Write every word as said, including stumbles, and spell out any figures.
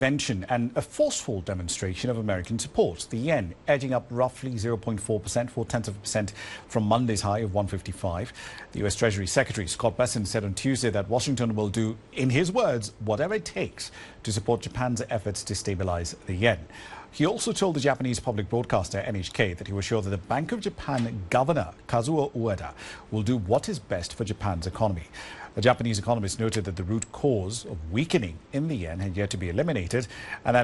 Intervention and a forceful demonstration of American support. The yen edging up roughly zero point four percent, four tenths of a percent from Monday's high of one fifty-five. The U S Treasury Secretary Scott Bessent said on Tuesday that Washington will do, in his words, whatever it takes to support Japan's efforts to stabilize the yen. He also told the Japanese public broadcaster N H K that he was sure that the Bank of Japan Governor Kazuo Ueda will do what is best for Japan's economy. The Japanese economist noted that the root cause of weakening in the yen had yet to be eliminated and that